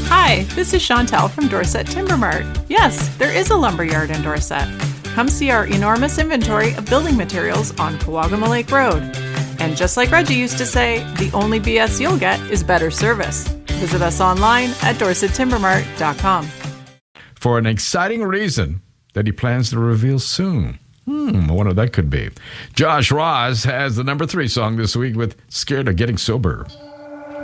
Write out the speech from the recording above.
Hi, this is Chantel from Dorset Timber Mart. Yes, there is a lumberyard in Dorset. Come see our enormous inventory of building materials on Kawagama Lake Road. And just like Reggie used to say, the only BS you'll get is better service. Visit us online at dorsettimbermart.com. For an exciting reason that he plans to reveal soon. I wonder what that could be. Josh Ross has the number 3 song this week with Scared of Getting Sober.